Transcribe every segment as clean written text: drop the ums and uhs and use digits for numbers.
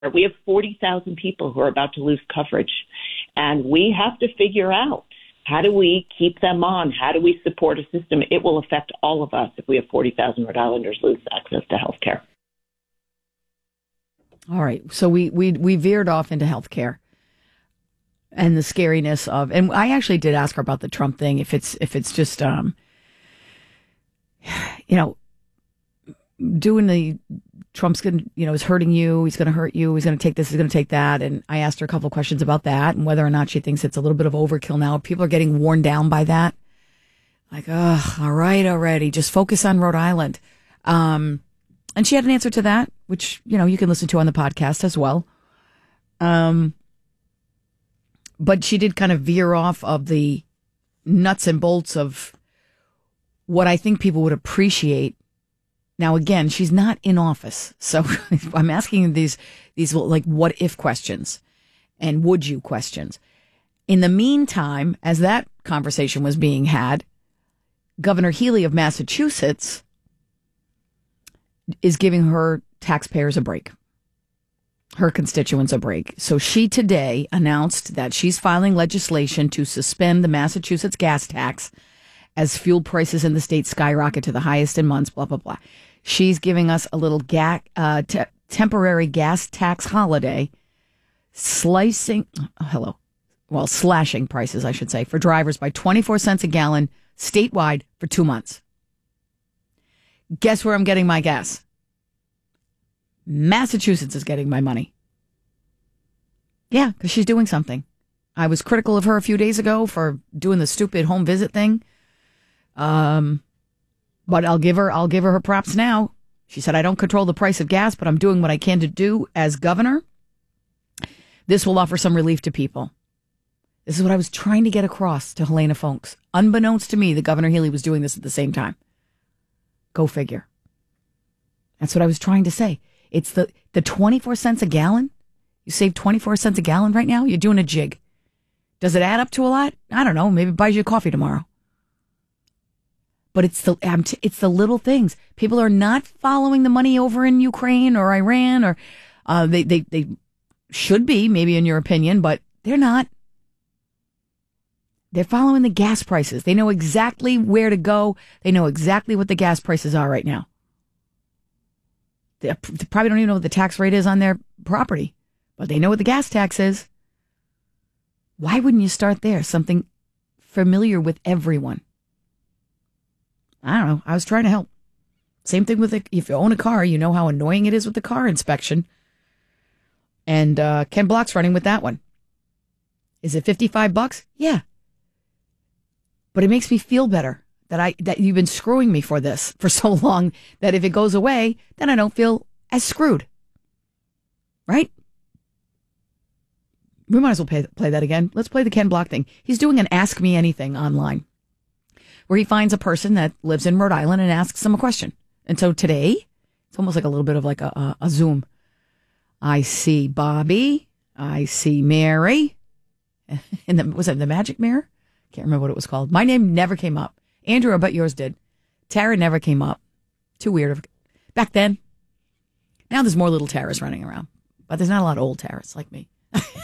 We have 40,000 people who are about to lose coverage, and we have to figure out, how do we keep them on? How do we support a system? It will affect all of us if we have 40,000 Rhode Islanders lose access to health care. All right. So we veered off into health care and the scariness of, and I actually did ask her about the Trump thing. If it's just, doing the Trump's going to, is hurting you. He's going to hurt you. He's going to take this. He's going to take that. And I asked her a couple of questions about that and whether or not she thinks it's a little bit of overkill now. People are getting worn down by that. Like, oh, all right, already. Just focus on Rhode Island. And she had an answer to that, which, you can listen to on the podcast as well. But she did kind of veer off of the nuts and bolts of what I think people would appreciate. Now, again, she's not in office. So I'm asking these like what if questions and would you questions. In the meantime, as that conversation was being had, Governor Healey of Massachusetts is giving her taxpayers a break, her constituents a break. So she today announced that she's filing legislation to suspend the Massachusetts gas tax as fuel prices in the state skyrocket to the highest in months, blah, blah, blah. She's giving us a little temporary gas tax holiday, slashing prices, I should say, for drivers by 24 cents a gallon statewide for 2 months. Guess where I'm getting my gas? Massachusetts is getting my money. Yeah, because she's doing something. I was critical of her a few days ago for doing the stupid home visit thing. But I'll give her props now. She said, I don't control the price of gas, but I'm doing what I can to do as governor. This will offer some relief to people. This is what I was trying to get across to Helena Folks. Unbeknownst to me, the Governor Healey was doing this at the same time. Go figure. That's what I was trying to say. It's the 24 cents a gallon. You save 24 cents a gallon right now. You're doing a jig. Does it add up to a lot? I don't know. Maybe it buys you coffee tomorrow. But it's the little things. People are not following the money over in Ukraine or Iran, or they should be, maybe in your opinion, but they're not. They're following the gas prices. They know exactly where to go. They know exactly what the gas prices are right now. They probably don't even know what the tax rate is on their property, but they know what the gas tax is. Why wouldn't you start there? Something familiar with everyone. I don't know. I was trying to help. Same thing with if you own a car, you know how annoying it is with the car inspection. And Ken Block's running with that one. Is it $55? Yeah. But it makes me feel better that you've been screwing me for this for so long that if it goes away, then I don't feel as screwed. Right? We might as well play that again. Let's play the Ken Block thing. He's doing an Ask Me Anything online, where he finds a person that lives in Rhode Island and asks them a question. And so today, it's almost like a little bit of like a Zoom. I see Bobby. I see Mary. And was it the magic mirror? Can't remember what it was called. My name never came up. Andrew, I bet yours did. Tara never came up. Too weird. Back then. Now there's more little Taras running around. But there's not a lot of old Taras like me.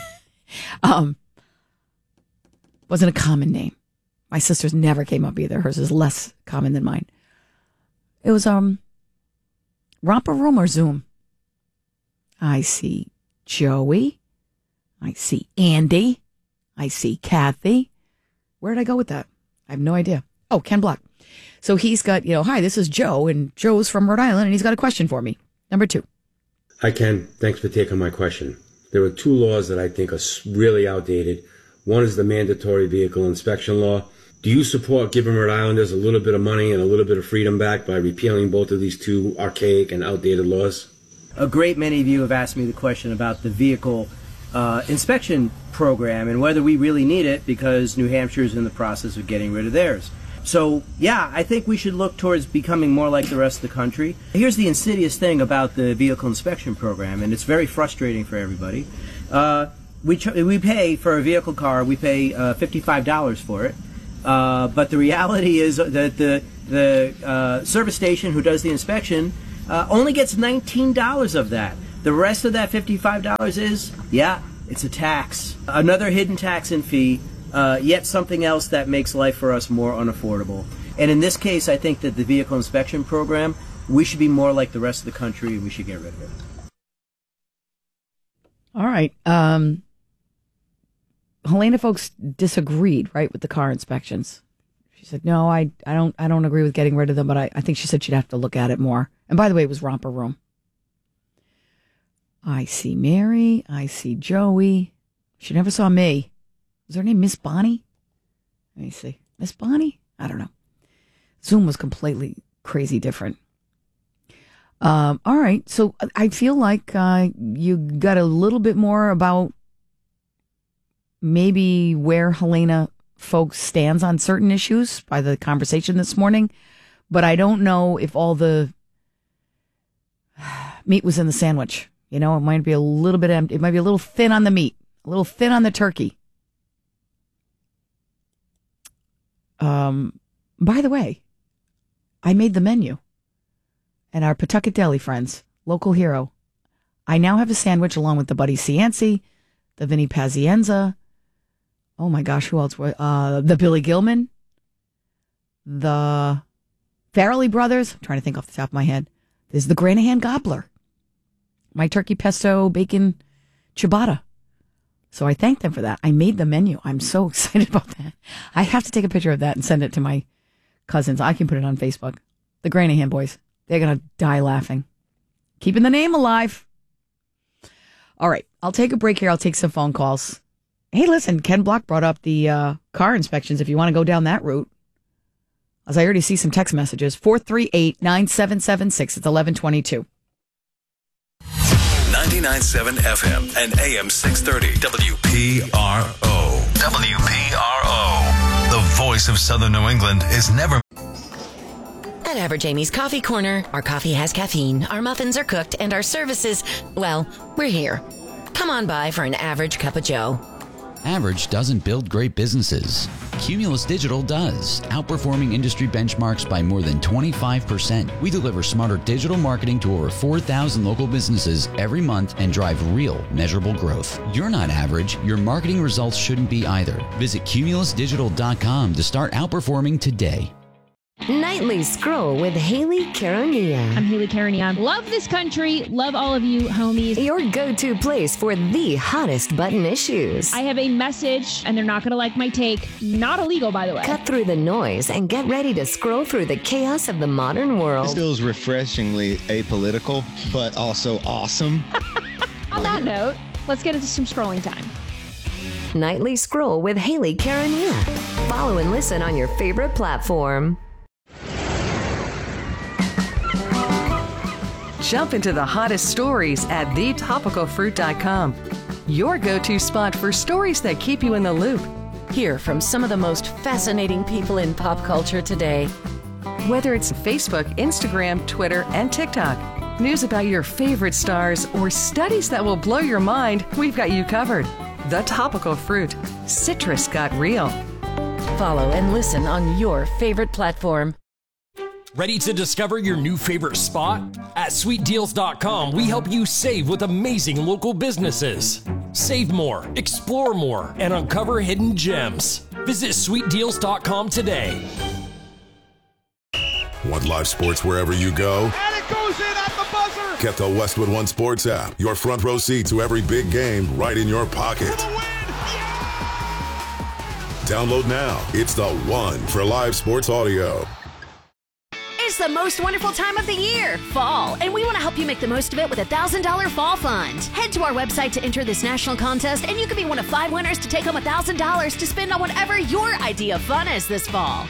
Wasn't a common name. My sister's never came up either. Hers is less common than mine. It was Romper Room or Zoom. I see Joey. I see Andy. I see Kathy. Where did I go with that? I have no idea. Oh, Ken Block. So he's got, hi, this is Joe, and Joe's from Rhode Island, and he's got a question for me. Number 2. Hi, Ken. Thanks for taking my question. There are 2 laws that I think are really outdated. One is the mandatory vehicle inspection law. Do you support giving Rhode Islanders a little bit of money and a little bit of freedom back by repealing both of these 2 archaic and outdated laws? A great many of you have asked me the question about the vehicle inspection program and whether we really need it because New Hampshire is in the process of getting rid of theirs. So, yeah, I think we should look towards becoming more like the rest of the country. Here's the insidious thing about the vehicle inspection program, and it's very frustrating for everybody. We pay for a vehicle car, we pay $55 for it. But the reality is that the service station who does the inspection only gets $19 of that. The rest of that $55 is, it's a tax. Another hidden tax and fee, yet something else that makes life for us more unaffordable. And in this case, I think that the vehicle inspection program, we should be more like the rest of the country, and we should get rid of it. All right. Helena folks disagreed, right, with the car inspections. She said, no, I don't agree with getting rid of them, but I think she said she'd have to look at it more. And by the way, it was Romper Room. I see Mary. I see Joey. She never saw me. Was her name Miss Bonnie? Let me see. Miss Bonnie? I don't know. Zoom was completely crazy different. All right. So I feel like you got a little bit more about maybe where Helena folks stands on certain issues by the conversation this morning, but I don't know if all the meat was in the sandwich. You know, it might be a little bit empty. It might be a little thin on the meat, a little thin on the turkey. By the way, I made the menu. And our Pawtucket Deli friends, local hero, I now have a sandwich along with the Buddy Cianci, the Vinny Pazienza. Oh my gosh, who else? The Billy Gilman, the Farrelly brothers. I'm trying to think off the top of my head. There's the Granahan Gobbler, my turkey pesto bacon ciabatta. So I thank them for that. I made the menu. I'm so excited about that. I have to take a picture of that and send it to my cousins. I can put it on Facebook. The Granahan boys. They're going to die laughing. Keeping the name alive. All right. I'll take a break here. I'll take some phone calls. Hey, listen, Ken Block brought up the car inspections if you want to go down that route. As I already see some text messages. 438-9776. It's 1122. 99.7 FM and AM 630 WPRO. WPRO. The voice of Southern New England is never... At Average Amy's Coffee Corner, our coffee has caffeine, our muffins are cooked, and our services, well, we're here. Come on by for an average cup of joe. Average doesn't build great businesses. Cumulus Digital does, outperforming industry benchmarks by more than 25%. We deliver smarter digital marketing to over 4,000 local businesses every month and drive real, measurable growth. You're not average. Your marketing results shouldn't be either. Visit cumulusdigital.com to start outperforming today. Nightly Scroll with Haley Caronia. I'm Haley Caronia. Love this country. Love all of you homies. Your go-to place for the hottest button issues. I have a message, and they're not going to like my take. Not illegal, by the way. Cut through the noise and get ready to scroll through the chaos of the modern world. This feels refreshingly apolitical, but also awesome. On that note, let's get into some scrolling time. Nightly Scroll with Haley Caronia. Follow and listen on your favorite platform. Jump into the hottest stories at thetopicalfruit.com. Your go-to spot for stories that keep you in the loop. Hear from some of the most fascinating people in pop culture today. Whether it's Facebook, Instagram, Twitter, and TikTok, news about your favorite stars, or studies that will blow your mind, we've got you covered. The Topical Fruit. Citrus got real. Follow and listen on your favorite platform. Ready to discover your new favorite spot? At sweetdeals.com, we help you save with amazing local businesses. Save more, explore more, and uncover hidden gems. Visit sweetdeals.com today. Want live sports wherever you go? And it goes in at the buzzer! Get the Westwood One Sports app. Your front row seat to every big game right in your pocket. Download now. It's the one for live sports audio. It's the most wonderful time of the year, fall, and we want to help you make the most of it with a $1,000 fall fund. Head to our website to enter this national contest, and you could be one of 5 winners to take home $1,000 to spend on whatever your idea of fun is this fall.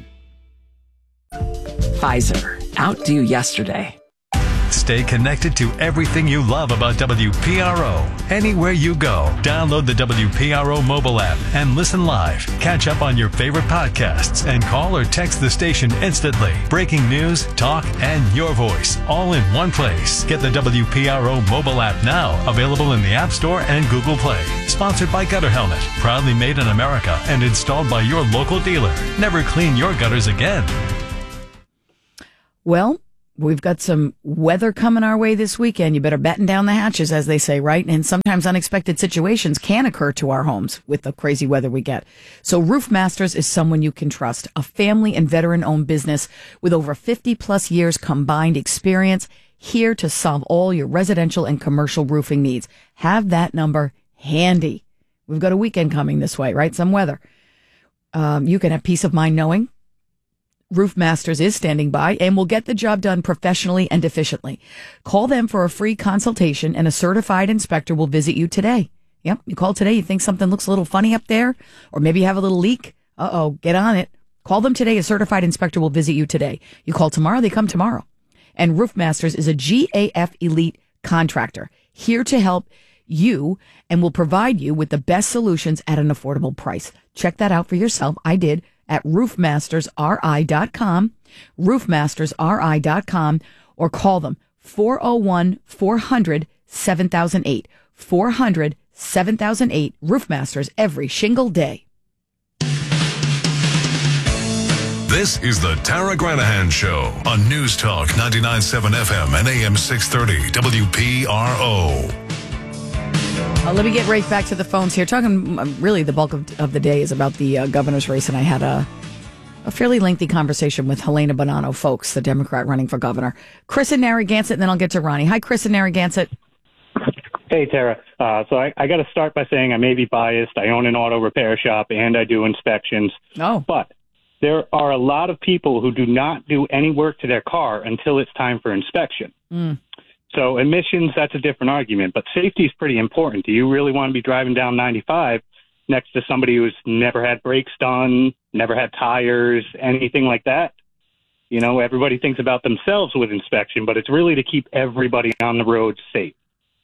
Pfizer, outdo yesterday. Stay connected to everything you love about WPRO. Anywhere you go, download the WPRO mobile app and listen live. Catch up on your favorite podcasts and call or text the station instantly. Breaking news, talk, and your voice all in one place. Get the WPRO mobile app now, available in the App Store and Google Play. Sponsored by Gutter Helmet, proudly made in America and installed by your local dealer. Never clean your gutters again. Well, we've got some weather coming our way this weekend. You better batten down the hatches, as they say, right? And sometimes unexpected situations can occur to our homes with the crazy weather we get. So Roof Masters is someone you can trust, a family and veteran-owned business with over 50-plus years combined experience, here to solve all your residential and commercial roofing needs. Have that number handy. We've got a weekend coming this way, right? Some weather. You can have peace of mind knowing Roof Masters is standing by and will get the job done professionally and efficiently. Call them for a free consultation and a certified inspector will visit you today. Yep, you call today, you think something looks a little funny up there, or maybe you have a little leak. Get on it. Call them today, a certified inspector will visit you today. You call tomorrow, they come tomorrow. And Roof Masters is a GAF Elite contractor, here to help you and will provide you with the best solutions at an affordable price. Check that out for yourself. I did. At roofmastersri.com, roofmastersri.com, or call them 401-400-7008, 400-7008, Roofmasters, every shingle day. This is the Tara Granahan Show on News Talk 99.7 FM and AM 630 WPRO. Let me get right back to the phones here. Talking really the bulk of the day is about the governor's race, and I had a fairly lengthy conversation with Helena Bonanno Folks, the Democrat running for governor. Chris in Narragansett, and then I'll get to Ronnie. Hi, Chris in Narragansett. Hey, Tara. So I got to start by saying I may be biased. I own an auto repair shop, and I do inspections. Oh. But there are a lot of people who do not do any work to their car until it's time for inspection. So emissions, that's a different argument, but safety is pretty important. Do you really want to be driving down 95 next to somebody who's never had brakes done, never had tires, anything like that? You know, everybody thinks about themselves with inspection, but it's really to keep everybody on the road safe.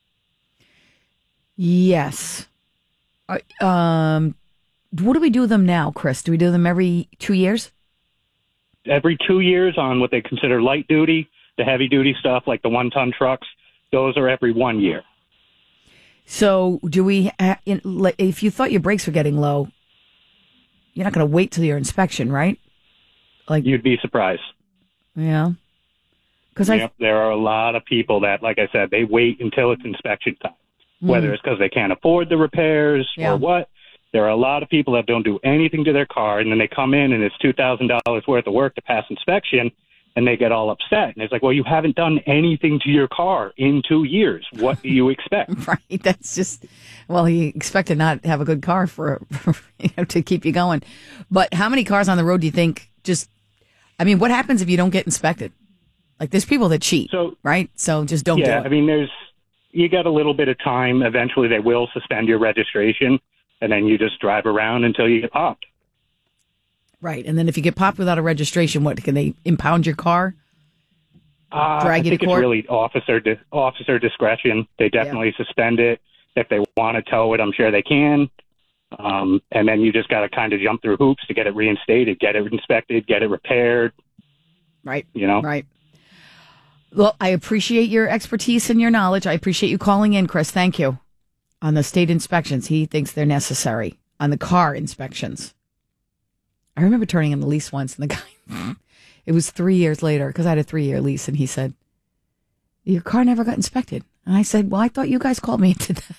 Yes. What do we do with them now, Chris? Do we do them every 2 years? Every 2 years on what they consider light duty. The heavy-duty stuff, like the one-ton trucks, those are every 1 year. So do we, if you thought your brakes were getting low, you're not going to wait till your inspection, right? Like you'd be surprised. Yeah. There are a lot of people that, like I said, they wait until it's inspection time, whether it's because they can't afford the repairs or what. There are a lot of people that don't do anything to their car, and then they come in and it's $2,000 worth of work to pass inspection, and they get all upset. And it's like, well, you haven't done anything to your car in 2 years. What do you expect? Right. That's just, well, you expect to not have a good car for to keep you going. But how many cars on the road do you think what happens if you don't get inspected? Like, there's people that cheat, right? So just don't do it. Yeah, I mean, you got a little bit of time. Eventually they will suspend your registration, and then you just drive around until you get popped. Right, and then if you get popped without a registration, what, can they impound your car? Drag you to court? I think it's really officer discretion. They definitely suspend it. If they want to tow it, I'm sure they can. And then you just got to kind of jump through hoops to get it reinstated, get it inspected, get it repaired. Right. You know? Right. Well, I appreciate your expertise and your knowledge. I appreciate you calling in, Chris. Thank you. On the state inspections, he thinks they're necessary. On the car inspections. I remember turning in the lease once, and the guy, it was 3 years later, because I had a 3-year lease, and he said, your car never got inspected. And I said, well, I thought you guys called me and did that.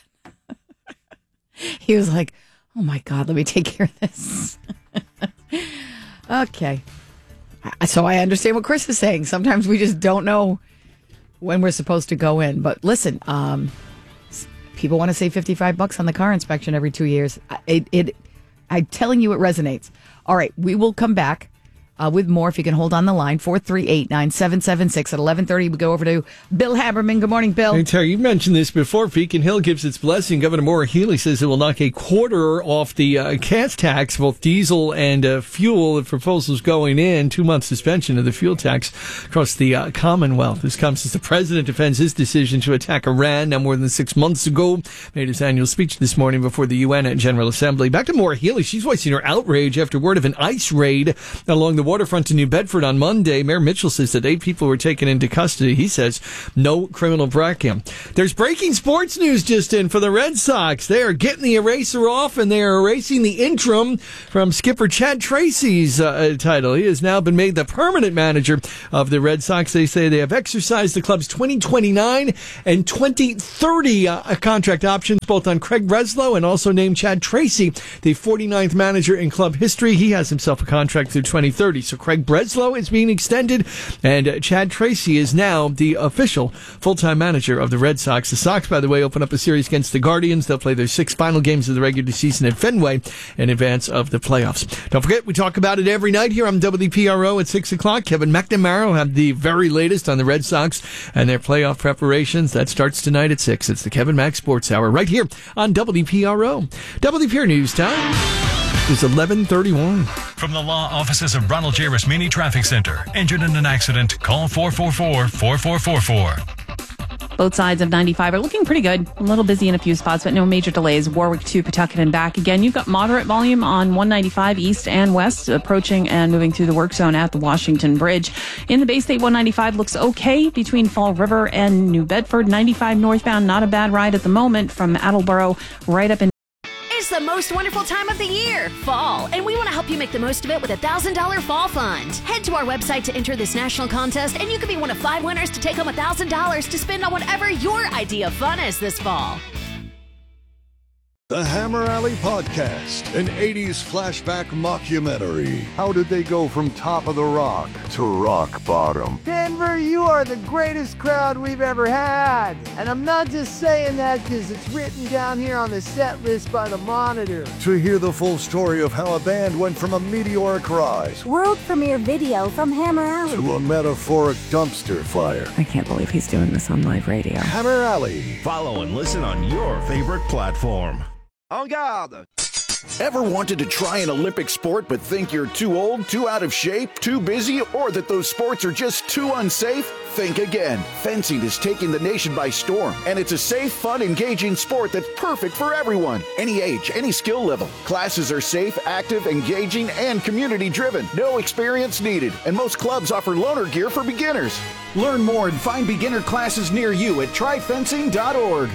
He was like, oh my God, let me take care of this. Okay. So I understand what Chris is saying. Sometimes we just don't know when we're supposed to go in. But listen, people want to save $55 on the car inspection every 2 years. I'm telling you, it resonates. All right, we will come back with more if you can hold on the line. 438-9776 at 11:30. We go over to Bill Haberman. Good morning, Bill. Hey, Terry, you mentioned this before. Beacon Hill gives its blessing. Governor Maura Healey says it will knock a quarter off the gas tax, both diesel and fuel. The proposal's going in. 2-month suspension of the fuel tax across the Commonwealth. This comes as the president defends his decision to attack Iran now more than 6 months ago. Made his annual speech this morning before the UN General Assembly. Back to Maura Healey. She's voicing her outrage after word of an ICE raid along the waterfront in New Bedford on Monday. Mayor Mitchell says that 8 people were taken into custody. He says no criminal break-in. There's breaking sports news just in for the Red Sox. They are getting the eraser off, and they are erasing the interim from skipper Chad Tracy's title. He has now been made the permanent manager of the Red Sox. They say they have exercised the club's 2029 and 2030 contract options, both on Craig Breslow and also named Chad Tracy the 49th manager in club history. He has himself a contract through 2030. So Craig Breslow is being extended, and Chad Tracy is now the official full-time manager of the Red Sox. The Sox, by the way, open up a series against the Guardians. They'll play their 6 final games of the regular season at Fenway in advance of the playoffs. Don't forget, we talk about it every night here on WPRO at 6 o'clock. Kevin McNamara will have the very latest on the Red Sox and their playoff preparations. That starts tonight at 6. It's the Kevin Mack Sports Hour right here on WPRO. WPR News Time is 11:31. From the law offices of Ronald J. Rasmini Traffic Center. Injured in an accident? Call 444-4444. Both sides of 95 are looking pretty good. A little busy in a few spots, but no major delays. Warwick to Pawtucket and back again. You've got moderate volume on 195 east and west, approaching and moving through the work zone at the Washington Bridge. In the Bay State, 195 looks okay between Fall River and New Bedford. 95 northbound, not a bad ride at the moment from Attleboro right up in. It's the most wonderful time of the year, fall, and we want to help you make the most of it with a $1,000 fall fund. Head to our website to enter this national contest, and you could be one of 5 winners to take home $1,000 to spend on whatever your idea of fun is this fall. The Hammer Alley Podcast, an 80s flashback mockumentary. How did they go from top of the rock to rock bottom? Denver, you are the greatest crowd we've ever had. And I'm not just saying that because it's written down here on the set list by the Monitor. To hear the full story of how a band went from a meteoric rise, world premiere video from Hammer Alley, to a metaphoric dumpster fire. I can't believe he's doing this on live radio. Hammer Alley. Follow and listen on your favorite platform. En garde! Ever wanted to try an Olympic sport but think you're too old, too out of shape, too busy, or that those sports are just too unsafe? Think again. Fencing is taking the nation by storm, and it's a safe, fun, engaging sport that's perfect for everyone. Any age, any skill level. Classes are safe, active, engaging, and community-driven. No experience needed, and most clubs offer loaner gear for beginners. Learn more and find beginner classes near you at tryfencing.org.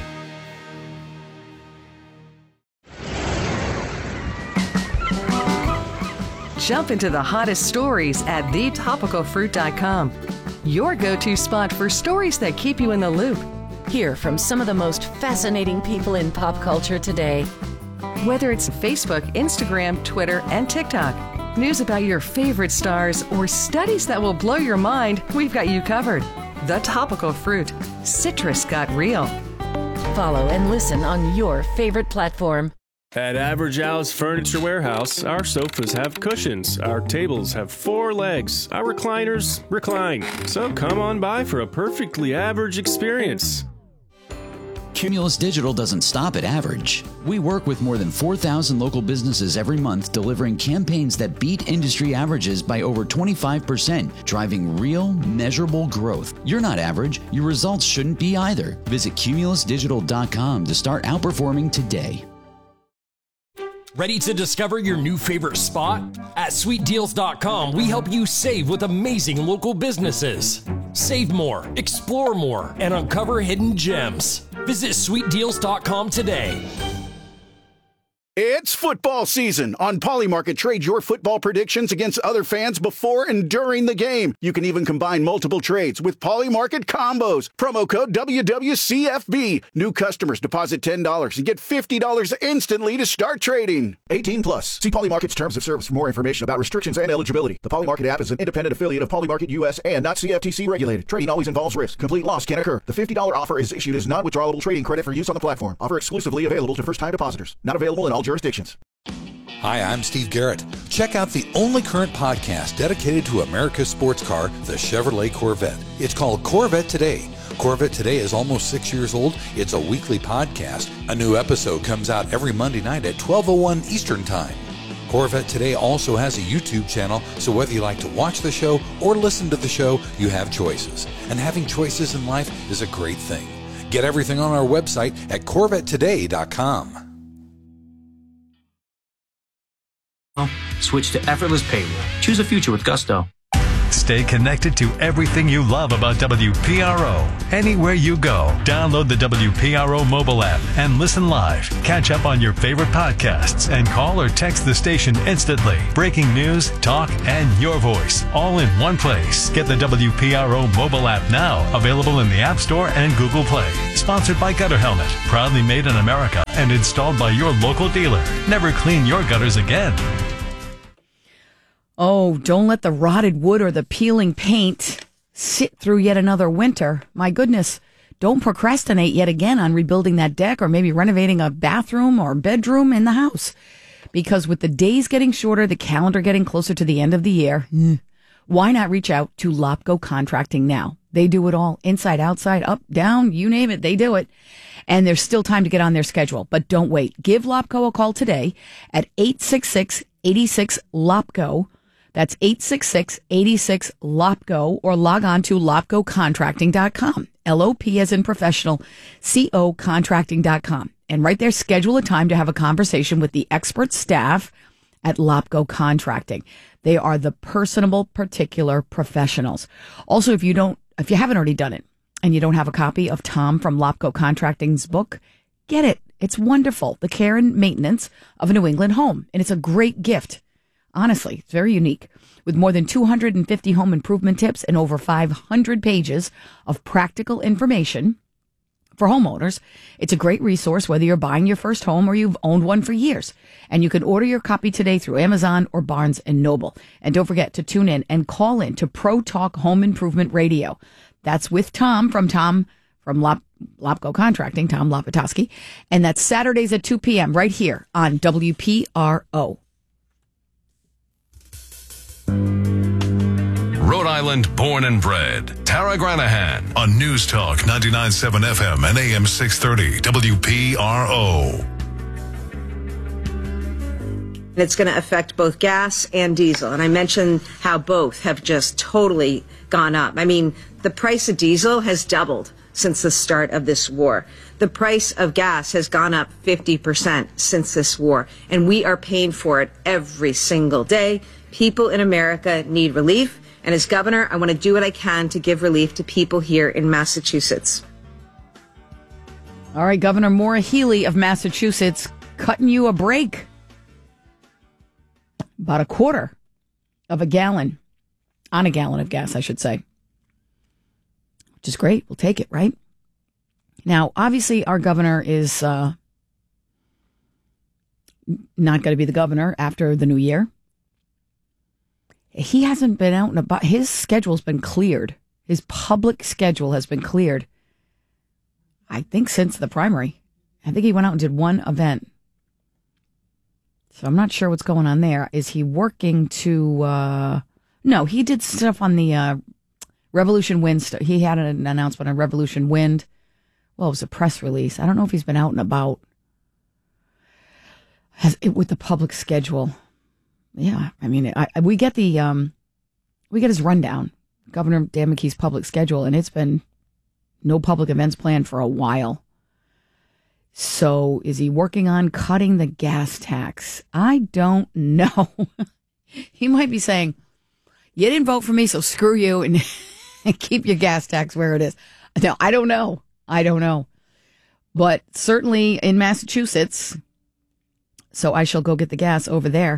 Jump into the hottest stories at thetopicalfruit.com. Your go-to spot for stories that keep you in the loop. Hear from some of the most fascinating people in pop culture today. Whether it's Facebook, Instagram, Twitter, and TikTok, news about your favorite stars, or studies that will blow your mind, we've got you covered. The Topical Fruit. Citrus got real. Follow and listen on your favorite platform. At Average Al's Furniture Warehouse, our sofas have cushions, our tables have 4 legs, our recliners recline. So come on by for a perfectly average experience. Cumulus Digital doesn't stop at average. We work with more than 4,000 local businesses every month, delivering campaigns that beat industry averages by over 25%, driving real, measurable growth. You're not average. Your results shouldn't be either. Visit cumulusdigital.com to start outperforming today. Ready to discover your new favorite spot? At sweetdeals.com, we help you save with amazing local businesses. Save more, explore more, and uncover hidden gems. Visit sweetdeals.com today. It's football season. On Polymarket, trade your football predictions against other fans before and during the game. You can even combine multiple trades with Polymarket combos. Promo code WWCFB. New customers deposit $10 and get $50 instantly to start trading. 18 plus. See Polymarket's terms of service for more information about restrictions and eligibility. The Polymarket app is an independent affiliate of Polymarket US and not CFTC regulated. Trading always involves risk. Complete loss can occur. The $50 offer is issued as non-withdrawable trading credit for use on the platform. Offer exclusively available to first-time depositors. Not available in all jurisdictions. Hi, I'm Steve Garrett. Check out the only current podcast dedicated to America's sports car, the Chevrolet Corvette. It's called Corvette Today. Corvette Today is almost 6 years old. It's a weekly podcast. A new episode comes out every Monday night at 12:01 Eastern Time. Corvette Today also has a YouTube channel, so whether you like to watch the show or listen to the show, you have choices. And having choices in life is a great thing. Get everything on our website at CorvetteToday.com. Switch to effortless payroll. Choose a future with Gusto. Stay connected to everything you love about WPRO. Anywhere you go, download the WPRO mobile app and listen live. Catch up on your favorite podcasts and call or text the station instantly. Breaking news, talk, and your voice all in one place. Get the WPRO mobile app now, available in the App Store and Google Play. Sponsored by Gutter Helmet, proudly made in America and installed by your local dealer. Never clean your gutters again. Oh, don't let the rotted wood or the peeling paint sit through yet another winter. My goodness, don't procrastinate yet again on rebuilding that deck or maybe renovating a bathroom or bedroom in the house. Because with the days getting shorter, the calendar getting closer to the end of the year, why not reach out to Lopco Contracting now? They do it all, inside, outside, up, down, you name it, they do it. And there's still time to get on their schedule. But don't wait. Give Lopco a call today at 866-86-LOPCO. That's 866-86-LOPCO, or log on to LopcoContracting.com. L-O-P as in professional, C-O contracting.com. And right there, schedule a time to have a conversation with the expert staff at Lopco Contracting. They are the personable, particular professionals. Also, if you haven't already done it and you don't have a copy of Tom from Lopco Contracting's book, get it. It's wonderful. The Care and Maintenance of a New England Home. And it's a great gift. Honestly, it's very unique. With more than 250 home improvement tips and over 500 pages of practical information for homeowners, it's a great resource whether you're buying your first home or you've owned one for years. And you can order your copy today through Amazon or Barnes & Noble. And don't forget to tune in and call in to Pro Talk Home Improvement Radio. That's with Tom from Lopco Contracting, Tom Lopatowski. And that's Saturdays at 2 p.m. right here on WPRO. Rhode Island born and bred. Tara Granahan on News Talk 99.7 FM and AM 630 WPRO. It's going to affect both gas and diesel. And I mentioned how both have just totally gone up. I mean, the price of diesel has doubled since the start of this war. The price of gas has gone up 50% since this war. And we are paying for it every single day. People in America need relief. And as governor, I want to do what I can to give relief to people here in Massachusetts. All right, Governor Maura Healey of Massachusetts cutting you a break. About a quarter of a gallon, on a gallon of gas, I should say. Which is great. We'll take it, right? Now, obviously, our governor is not going to be the governor after the new year. He hasn't been out and about. His schedule's been cleared. His public schedule has been cleared, I think, since the primary. I think he went out and did one event. So I'm not sure what's going on there. Is he working to... No, he did stuff on the Revolution Wind. He had an announcement on Revolution Wind. Well, it was a press release. I don't know if he's been out and about with the public schedule. Yeah, I mean, we get his rundown, Governor Dan McKee's public schedule, and it's been no public events planned for a while. So is he working on cutting the gas tax? I don't know. He might be saying, you didn't vote for me, so screw you and keep your gas tax where it is. No, I don't know. But certainly in Massachusetts, so I shall go get the gas over there.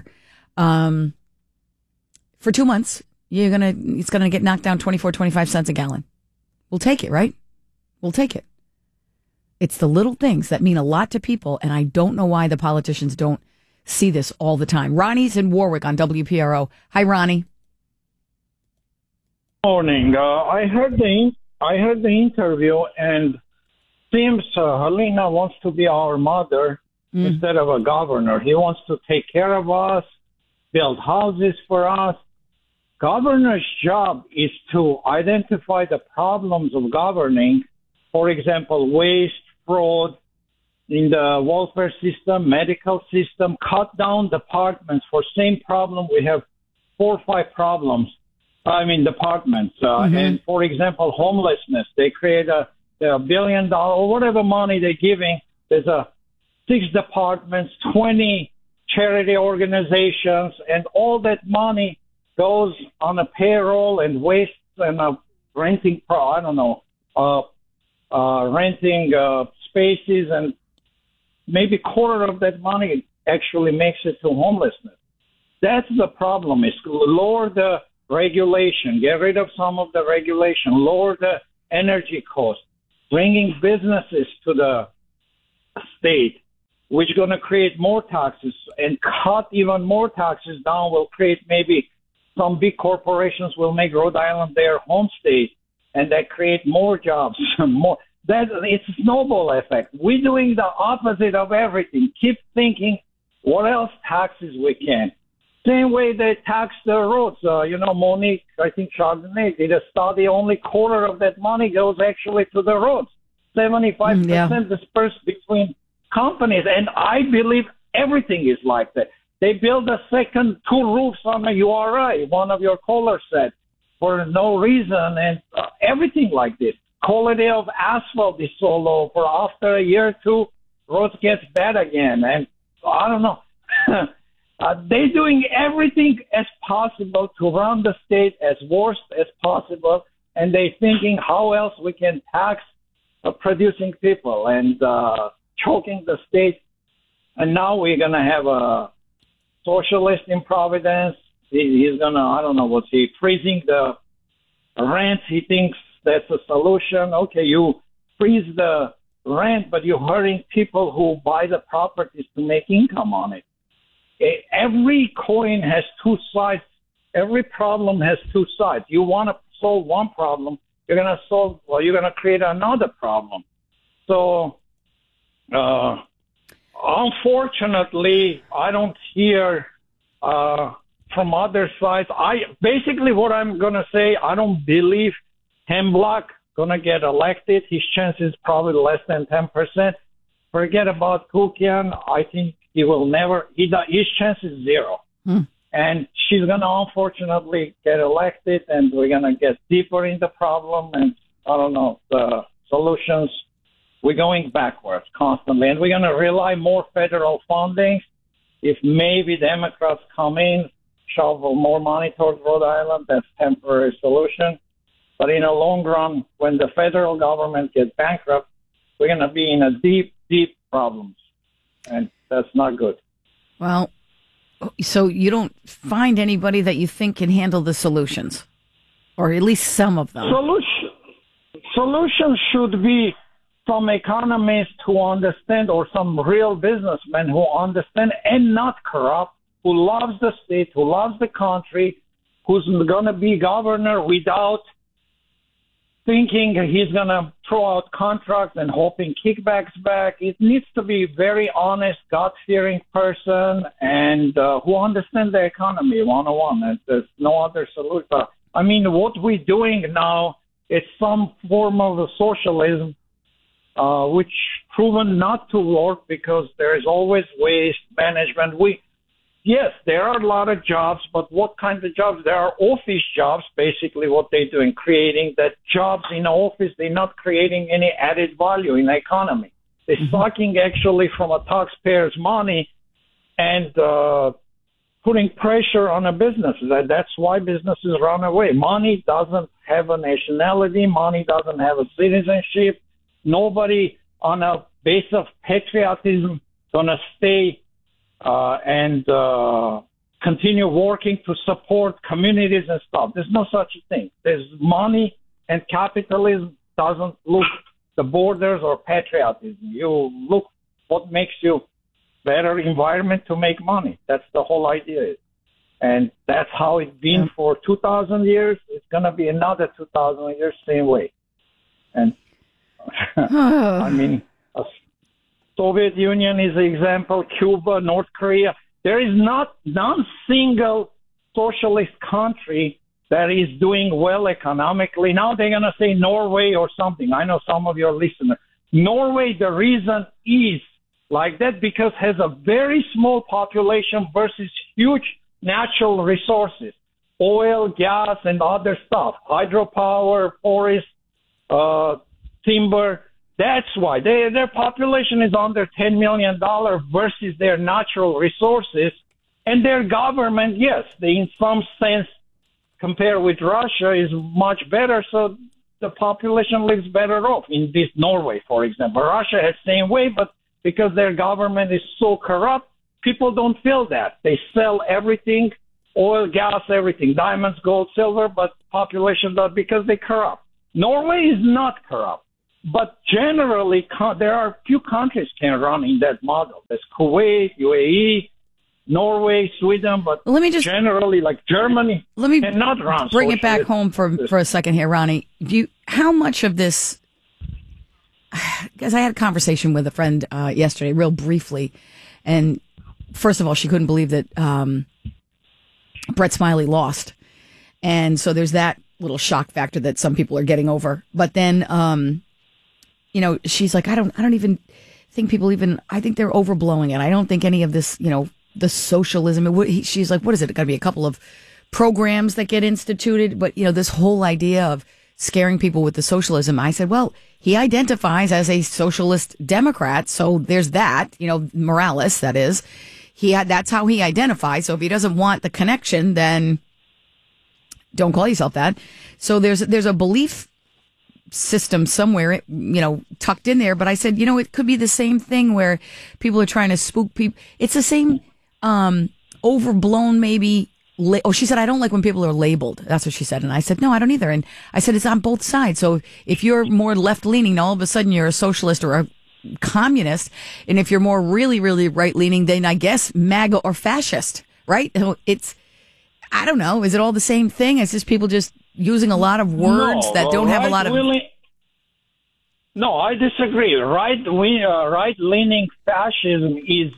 For 2 months, it's going to get knocked down 25 cents a gallon. We'll take it, right? We'll take it. It's the little things that mean a lot to people, and I don't know why the politicians don't see this all the time. Ronnie's in Warwick on WPRO. Hi, Ronnie. Morning. I heard the interview, and seems Helena wants to be our mother instead of a governor. He wants to take care of us, build houses for us. Governor's job is to identify the problems of governing. For example, waste, fraud in the welfare system, medical system, cut down departments. For same problem, we have 4 or 5 departments. And for example, homelessness, they create a $1 billion or whatever money they're giving. There's 6 departments, 20 charity organizations, and all that money goes on a payroll and waste and renting spaces, and maybe quarter of that money actually makes it to homelessness. That's the problem, is lower the regulation, get rid of some of the regulation, lower the energy costs, bringing businesses to the state, which is going to create more taxes, and cut even more taxes down will create maybe some big corporations will make Rhode Island their home state, and that create more jobs. It's a snowball effect. We're doing the opposite of everything. Keep thinking what else taxes we can. Same way they tax the roads. Monique, I think Chardonnay did a study. Only quarter of that money goes actually to the roads. 75% dispersed between companies. And I believe everything is like that. They build a second 2 roofs on a URI, one of your callers said, for no reason, and everything like this. Quality of asphalt is so low. For after a year or two, roads gets bad again. And I don't know. They're doing everything as possible to run the state as worst as possible, and they're thinking how else we can tax producing people and choking the state. And now we're going to have a socialist in Providence. He's going to, I don't know what's he, freezing the rent. He thinks that's a solution. Okay, you freeze the rent, but you're hurting people who buy the properties to make income on it. Every coin has two sides. Every problem has two sides. You want to solve one problem, you're going to create another problem. So, unfortunately, I don't hear from other sides. Basically what I'm going to say, I don't believe Hemblock going to get elected. His chance is probably less than 10%. Forget about Kukian. I think he will never. His chance is zero. And she's going to unfortunately get elected, and we're going to get deeper in the problem. And I don't know, the solutions, we're going backwards constantly. And we're going to rely more federal funding. If maybe Democrats come in, shovel more money towards Rhode Island, that's a temporary solution. But in the long run, when the federal government gets bankrupt, we're going to be in a deep, deep problems. And that's not good. Well, so you don't find anybody that you think can handle the solutions, or at least some of them? Solutions should be some economists who understand, or some real businessmen who understand and not corrupt, who loves the state, who loves the country, who's going to be governor without thinking he's going to throw out contracts and hoping kickbacks back. It needs to be a very honest, God-fearing person and who understands the economy 101. And there's no other solution. I mean, what we're doing now is some form of socialism, which proven not to work because there is always waste management. Yes, there are a lot of jobs, but what kind of jobs? There are office jobs, basically what they're doing, creating that jobs in the office. They're not creating any added value in the economy. They're sucking actually from a taxpayer's money and putting pressure on a business. That's why businesses run away. Money doesn't have a nationality. Money doesn't have a citizenship. Nobody on a base of patriotism going to stay and continue working to support communities and stuff. There's no such a thing. There's money, and capitalism doesn't look the borders or patriotism. You look what makes you better environment to make money. That's the whole idea. And that's how it's been for 2,000 years. It's going to be another 2,000 years same way. And I mean, Soviet Union is an example, Cuba, North Korea. There is not single socialist country that is doing well economically. Now they're going to say Norway or something. I know some of your listeners. Norway, the reason is like that because has a very small population versus huge natural resources, oil, gas, and other stuff, hydropower, forest, timber. That's why their population is under $10 million versus their natural resources. And their government, yes, in some sense, compared with Russia, is much better. So the population lives better off in this Norway, for example. Russia has the same way, but because their government is so corrupt, people don't feel that. They sell everything, oil, gas, everything, diamonds, gold, silver, but population does because they corrupt. Norway is not corrupt. But generally, there are few countries can run in that model. There's Kuwait, UAE, Norway, Sweden, but generally, like Germany, cannot run. Bring it back home for a second here, Ronnie. How much of this? Because I had a conversation with a friend yesterday, real briefly, and first of all, she couldn't believe that Brett Smiley lost, and so there's that little shock factor that some people are getting over. But then, she's like, I don't even think people I think they're overblowing it. I don't think any of this, the socialism. She's like, what is it? Got to be a couple of programs that get instituted. But, this whole idea of scaring people with the socialism. I said, well, he identifies as a socialist Democrat. So there's that, Morales, that is. That's how he identifies. So if he doesn't want the connection, then don't call yourself that. So there's a belief system somewhere, tucked in there. But I said, it could be the same thing where people are trying to spook people. It's the same overblown, maybe. She said, I don't like when people are labeled. That's what she said. And I said, no, I don't either. And I said, it's on both sides. So if you're more left-leaning, all of a sudden you're a socialist or a communist. And if you're more really, really right-leaning, then I guess MAGA or fascist, right? I don't know. Is it all the same thing? It's just people just using a lot of words that don't have a lot of... No, I disagree. Right-leaning fascism is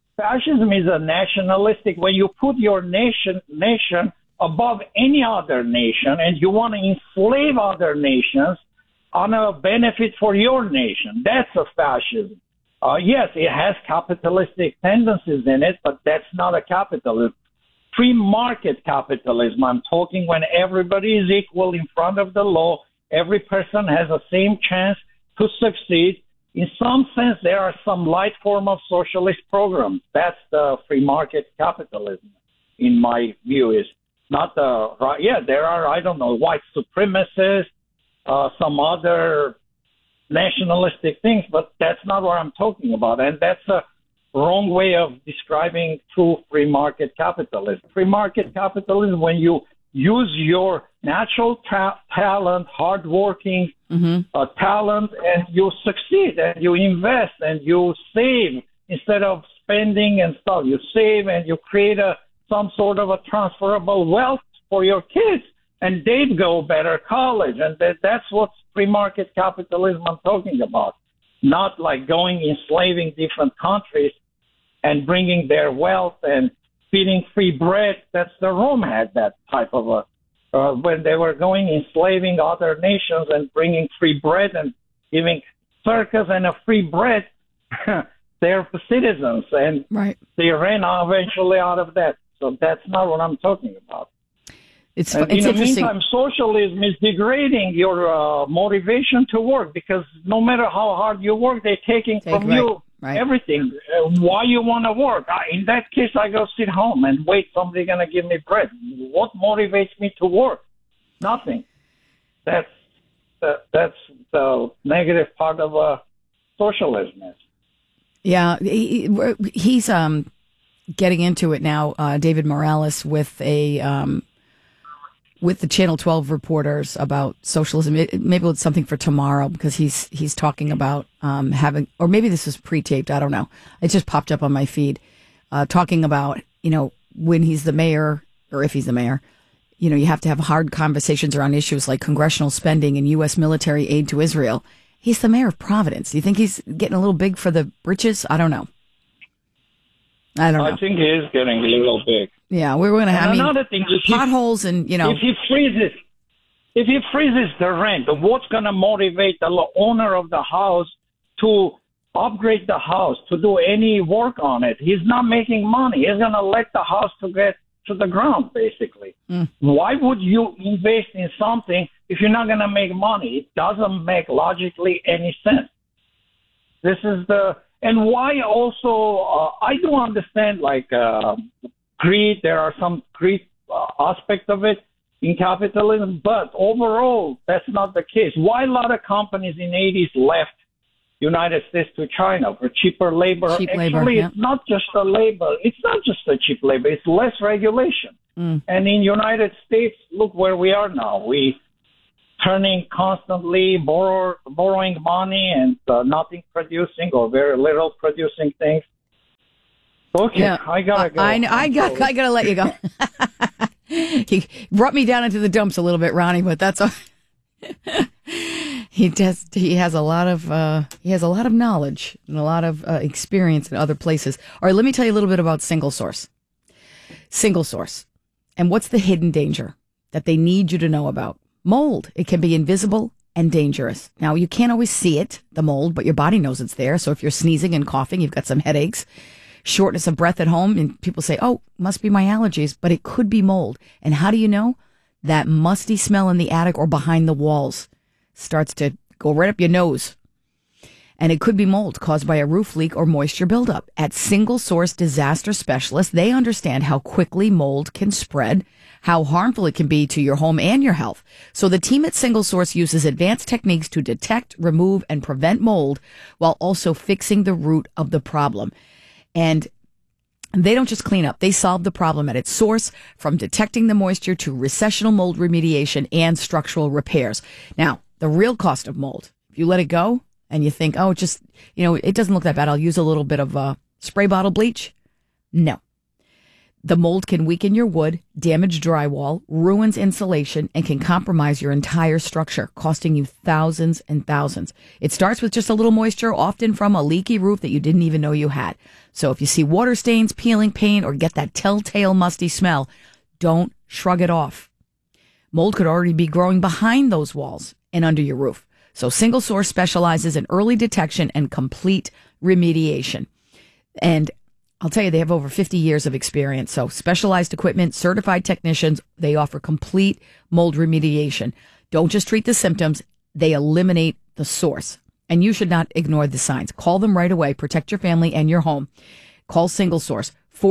a nationalistic. When you put your nation above any other nation and you want to enslave other nations on a benefit for your nation, that's a fascism. Yes, it has capitalistic tendencies in it, but that's not a capitalism. Free market capitalism, I'm talking when everybody is equal in front of the law, every person has the same chance to succeed. In some sense, there are some light form of socialist programs. That's the free market capitalism, in my view, is not the right. Yeah, there are, white supremacists, some other nationalistic things, but that's not what I'm talking about. And that's a wrong way of describing true free market capitalism. Free market capitalism, when you use your natural talent, hardworking talent, and you succeed, and you invest, and you save instead of spending and stuff. You save, and you create some sort of a transferable wealth for your kids, and they'd go better college. And that's what free market capitalism I'm talking about. Not like going enslaving different countries and bringing their wealth and feeding free bread. That's the Rome had that type of when they were going enslaving other nations and bringing free bread and giving circus and a free bread their citizens, and they ran eventually out of that. So that's not what I'm talking about. It's in the meantime, socialism is degrading your motivation to work, because no matter how hard you work, they're taking from you everything. Why you want to work? In that case, I go sit home and wait. Somebody's going to give me bread. What motivates me to work? Nothing. That's the negative part of socialism. Yeah, he's getting into it now. David Morales with the Channel 12 reporters about socialism. Maybe it's something for tomorrow, because he's talking about having, or maybe this is pre-taped, I don't know. It just popped up on my feed, talking about, when he's the mayor, or if he's the mayor, you have to have hard conversations around issues like congressional spending and U.S. military aid to Israel. He's the mayor of Providence. Do you think he's getting a little big for the britches? I don't know. I think he is getting a little big. Yeah, we're going to have another thing. Potholes and, If he freezes the rent, what's going to motivate the owner of the house to upgrade the house, to do any work on it? He's not making money. He's going to let the house to get to the ground, basically. Why would you invest in something if you're not going to make money? It doesn't make logically any sense. This is and why also, I do understand like greed. There are some greed aspect of it in capitalism, but overall, that's not the case. Why a lot of companies in the 80s left United States to China for cheaper labor? Actually, it's not just the labor. It's not just the cheap labor. It's less regulation. And in United States, look where we are now. We turning constantly borrowing money and nothing producing or very little producing things. Okay, yeah, I gotta go. I gotta let you go. He brought me down into the dumps a little bit, Ronnie, but that's all. He has a lot of knowledge and a lot of experience in other places. All right, let me tell you a little bit about Single Source. Single Source, and what's the hidden danger that they need you to know about? Mold. It can be invisible and dangerous. Now, you can't always see it, the mold, but your body knows it's there. So if you're sneezing and coughing, you've got some headaches, shortness of breath at home, and people say, oh, must be my allergies, but it could be mold. And how do you know? That musty smell in the attic or behind the walls starts to go right up your nose. And it could be mold caused by a roof leak or moisture buildup. At Single Source Disaster Specialists, they understand how quickly mold can spread, how harmful it can be to your home and your health. So the team at Single Source uses advanced techniques to detect, remove, and prevent mold while also fixing the root of the problem. And they don't just clean up. They solve the problem at its source, from detecting the moisture to recessional mold remediation and structural repairs. Now, the real cost of mold, if you let it go and you think, oh, just, it doesn't look that bad, I'll use a little bit of spray bottle bleach. No. The mold can weaken your wood, damage drywall, ruins insulation, and can compromise your entire structure, costing you thousands and thousands. It starts with just a little moisture, often from a leaky roof that you didn't even know you had. So if you see water stains, peeling paint, or get that telltale musty smell, don't shrug it off. Mold could already be growing behind those walls and under your roof. So Single Source specializes in early detection and complete remediation. And I'll tell you, they have over 50 years of experience. So specialized equipment, certified technicians, they offer complete mold remediation. Don't just treat the symptoms, they eliminate the source. And you should not ignore the signs. Call them right away. Protect your family and your home. Call Single Source,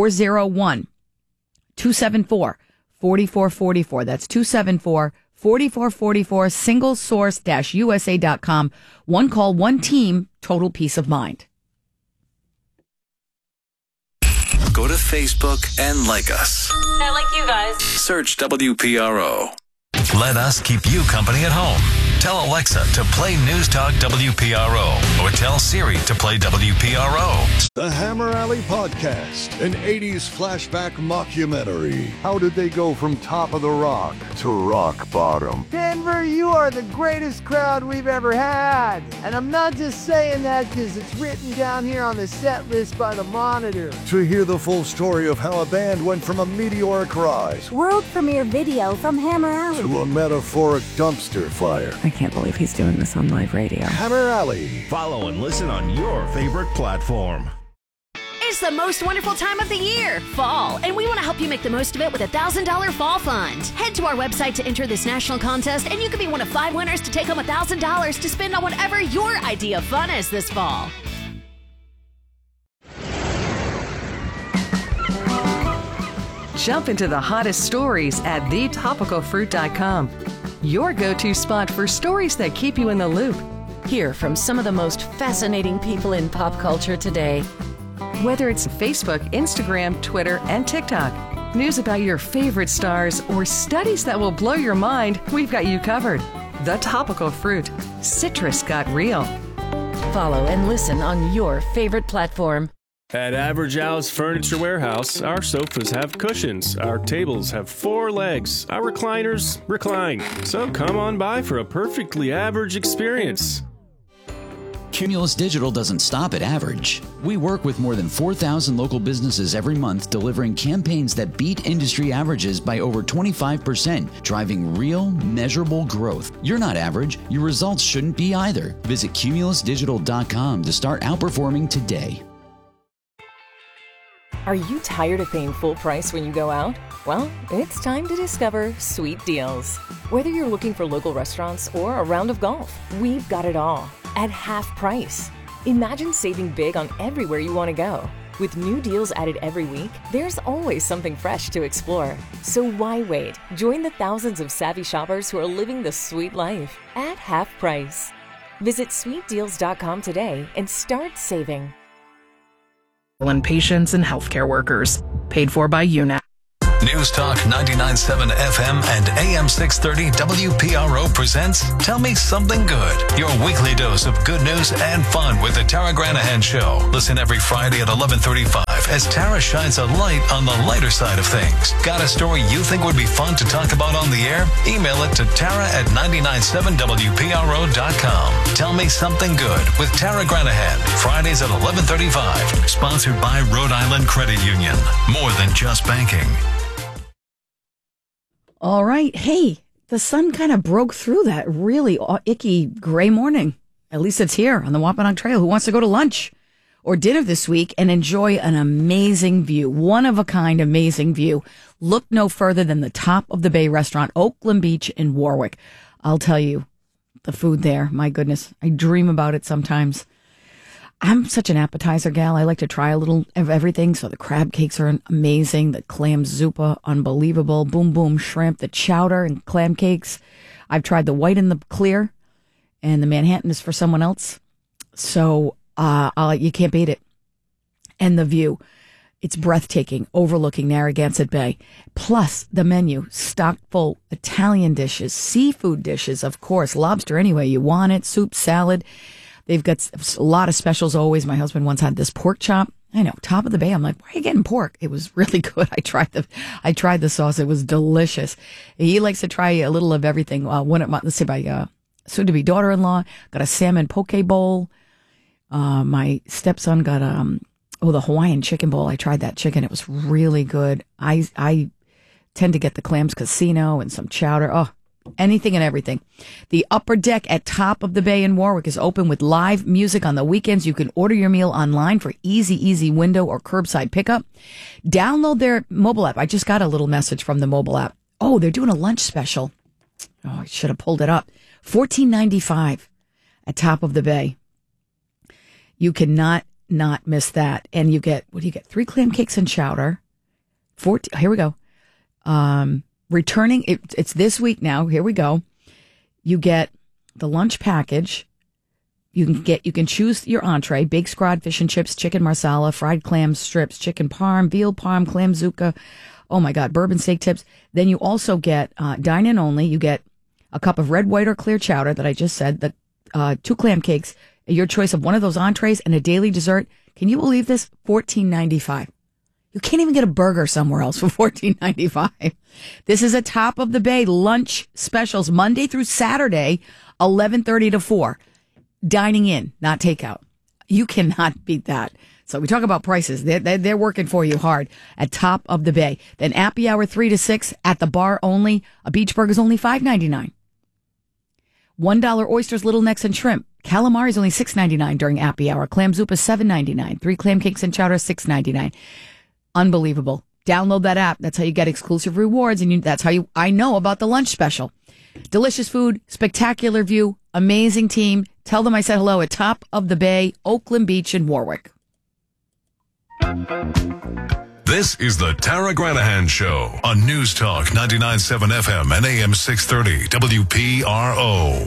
401-274-4444. That's 274-4444, singlesource-usa.com. One call, one team, total peace of mind. Go to Facebook and like us. I like you guys. Search WPRO. Let us keep you company at home. Tell Alexa to play News Talk WPRO or tell Siri to play WPRO. The Hammer Alley Podcast, an 80s flashback mockumentary. How did they go from top of the rock to rock bottom? Denver, you are the greatest crowd we've ever had. And I'm not just saying that because it's written down here on the set list by the Monitor. To hear the full story of how a band went from a meteoric rise, world premiere video from Hammer Alley, to a metaphoric dumpster fire. I can't believe he's doing this on live radio. Hammer Alley. Follow and listen on your favorite platform. It's the most wonderful time of the year, fall, and we want to help you make the most of it with a $1,000 fall fund. Head to our website to enter this national contest, and you could be one of 5 winners to take home $1,000 to spend on whatever your idea of fun is this fall. Jump into the hottest stories at thetopicalfruit.com. Your go-to spot for stories that keep you in the loop. Hear from some of the most fascinating people in pop culture today. Whether it's Facebook, Instagram, Twitter, and TikTok, news about your favorite stars, or studies that will blow your mind, we've got you covered. The Topical Fruit. Citrus got real. Follow and listen on your favorite platform. At Average Al's Furniture Warehouse, our sofas have cushions, our tables have 4 legs, our recliners recline. So come on by for a perfectly average experience. Cumulus Digital doesn't stop at average. We work with more than 4,000 local businesses every month, delivering campaigns that beat industry averages by over 25%, driving real, measurable growth. You're not average. Your results shouldn't be either. Visit cumulusdigital.com to start outperforming today. Are you tired of paying full price when you go out? Well, it's time to discover Sweet Deals. Whether you're looking for local restaurants or a round of golf, we've got it all at half price. Imagine saving big on everywhere you want to go. With new deals added every week, there's always something fresh to explore. So why wait? Join the thousands of savvy shoppers who are living the sweet life at half price. Visit sweetdeals.com today and start saving. And patients and healthcare workers. Paid for by UNAP. News Talk 99.7 FM and AM 630 WPRO presents Tell Me Something Good, your weekly dose of good news and fun with the Tara Granahan Show. Listen every Friday at 11:35 as Tara shines a light on the lighter side of things. Got a story you think would be fun to talk about on the air? Email it to Tara at 997WPRO.com. Tell Me Something Good with Tara Granahan. Fridays at 11:35. Sponsored by Rhode Island Credit Union. More than just banking. All right. Hey, the sun kind of broke through that really icky gray morning. At least it's here on the Wampanoag Trail. Who wants to go to lunch or dinner this week and enjoy an amazing view? One of a kind, amazing view. Look no further than the Top of the Bay restaurant, Oakland Beach in Warwick. I'll tell you, the food there, my goodness, I dream about it sometimes. I'm such an appetizer gal. I like to try a little of everything. So the crab cakes are amazing. The clam zuppa, unbelievable. Boom boom shrimp, the chowder and clam cakes. I've tried the white and the clear, and the Manhattan is for someone else. So you can't beat it. And the view, it's breathtaking, overlooking Narragansett Bay. Plus the menu, stocked full Italian dishes, seafood dishes, of course, lobster any way you want it, soup, salad. They've got a lot of specials always. My husband once had this pork chop. I know, Top of the Bay. I'm like, why are you getting pork? It was really good. I tried the sauce. It was delicious. He likes to try a little of everything. Let's say my soon-to-be daughter-in-law got a salmon poke bowl. My stepson got the Hawaiian chicken bowl. I tried that chicken. It was really good. I tend to get the Clams Casino and some chowder. Oh, anything and everything. The upper deck at Top of the Bay in Warwick is open with live music on the weekends. You can order your meal online for easy window or curbside pickup. Download their mobile app. I just got a little message from the mobile app. Oh, they're doing a lunch special. Oh, I should have pulled it up. $14.95 at Top of the Bay. You cannot not miss that. And you get, what do you get? 3 clam cakes and chowder. Here we go. Returning, it's this week now. Here we go. You get the lunch package. You can choose your entree: baked scrod, fish and chips, chicken marsala, fried clam strips, chicken parm, veal parm, clam zucca. Oh my God, bourbon steak tips. Then you also get dine-in only. You get a cup of red, white, or clear chowder that I just said. The 2 clam cakes, your choice of one of those entrees, and a daily dessert. Can you believe this? $14.95. You can't even get a burger somewhere else for $14.95. This is a Top of the Bay lunch specials Monday through Saturday, 11:30 to 4. Dining in, not takeout. You cannot beat that. So we talk about prices. They're working for you hard at Top of the Bay. Then happy hour 3 to 6 at the bar only. A beach burger is only $5.99. $1 oysters, little necks, and shrimp. Calamari is only $6.99 during happy hour. Clam zuppa $7.99. 3 clam cakes and chowder $6.99. Unbelievable. Download that app. That's how you get exclusive rewards, and that's how I know about the lunch special. Delicious food, spectacular view, amazing team. Tell them I said hello at Top of the Bay, Oakland Beach in Warwick. This is the Tara Granahan Show on News Talk 99.7 FM and AM 630 WPRO.